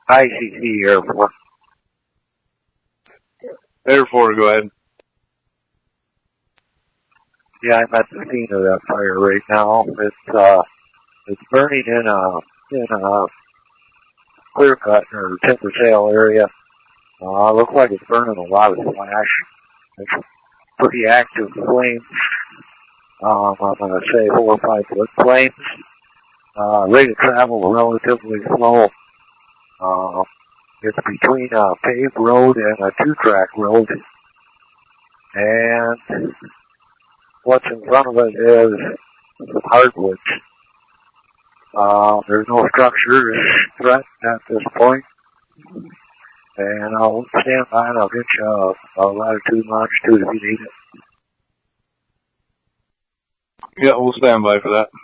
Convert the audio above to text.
ICC Air Force. Air Force, go ahead. Yeah, I'm at the scene of that fire right now. It's burning in a clear cut or timber sale area. Looks like it's burning a lot of slash. It's pretty active flames. I'm going to say 4 or 5 foot flames. Rate of travel relatively slow. It's between a paved road and a 2-track road. And what's in front of it is hardwoods. There's no structures threatened at this point. And I'll stand by and I'll get you a latitude longitude if you need it. Yeah, we'll stand by for that.